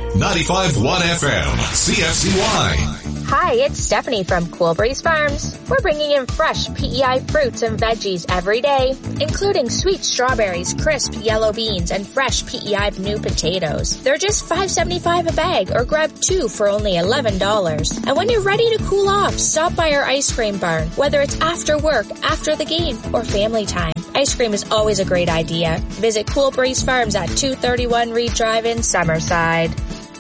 95.1 FM, CFCY. Hi, it's Stephanie from Cool Breeze Farms. We're bringing in fresh PEI fruits and veggies every day, including sweet strawberries, crisp yellow beans, and fresh PEI new potatoes. They're just $5.75 a bag, or grab 2 for only $11. And when you're ready to cool off, stop by our ice cream barn, whether it's after work, after the game, or family time. Ice cream is always a great idea. Visit Cool Breeze Farms at 231 Reed Drive in Summerside.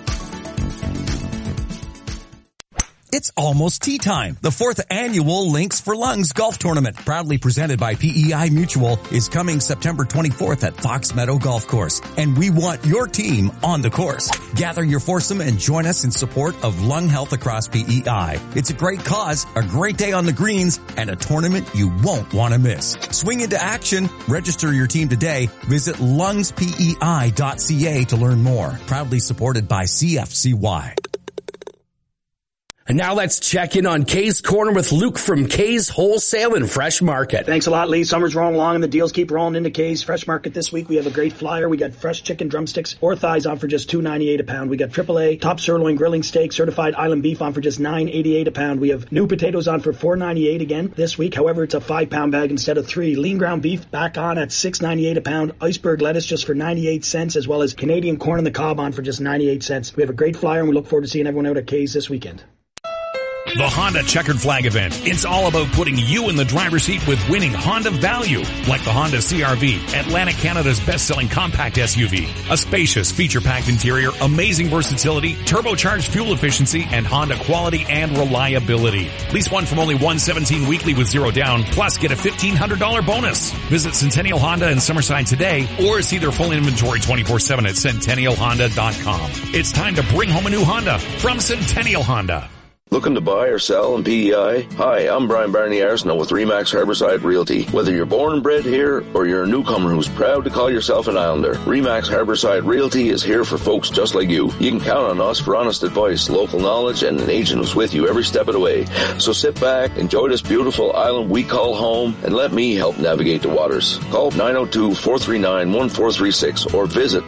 It's almost tea time. The 4th annual Links for Lungs golf tournament, proudly presented by PEI Mutual, is coming September 24th at Fox Meadow Golf Course. And we want your team on the course. Gather your foursome and join us in support of lung health across PEI. It's a great cause, a great day on the greens, and a tournament you won't want to miss. Swing into action. Register your team today. Visit lungspei.ca to learn more. Proudly supported by CFCY. And now let's check in on Kay's Corner with Luke from Kay's Wholesale and Fresh Market. Thanks a lot, Lee. Summer's rolling along and the deals keep rolling into Kay's Fresh Market this week. We have a great flyer. We got fresh chicken drumsticks or thighs on for just $2.98 a pound. We got AAA top sirloin grilling steak, certified island beef on for just $9.88 a pound. We have new potatoes on for $4.98 again this week. However, it's a 5-pound bag instead of 3. Lean ground beef back on at $6.98 a pound. Iceberg lettuce just for 98 cents, as well as Canadian corn on the cob on for just 98 cents. We have a great flyer and we look forward to seeing everyone out at Kay's this weekend. The Honda Checkered Flag event. It's all about putting you in the driver's seat with winning Honda value, like the Honda CR-V, Atlantic Canada's best-selling compact SUV. A spacious, feature-packed interior, amazing versatility, turbocharged fuel efficiency, and Honda quality and reliability. Lease one from only $117 weekly with 0 down, plus get a $1,500 bonus. Visit Centennial Honda in Summerside today, or see their full inventory 24/7 at CentennialHonda.com. It's time to bring home a new Honda from Centennial Honda. Looking to buy or sell in PEI? Hi, I'm Brian Barney Arsenault with RE/MAX Harborside Realty. Whether you're born and bred here or you're a newcomer who's proud to call yourself an Islander, RE/MAX Harborside Realty is here for folks just like you. You can count on us for honest advice, local knowledge, and an agent who's with you every step of the way. So sit back, enjoy this beautiful island we call home, and let me help navigate the waters. Call 902-439-1436 or visit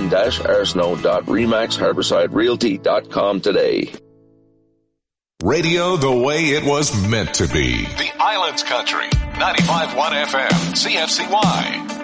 brian-arsenault.remaxharborsiderealty.com today. Radio the way it was meant to be. The Islands Country, 95.1 FM, CFCY.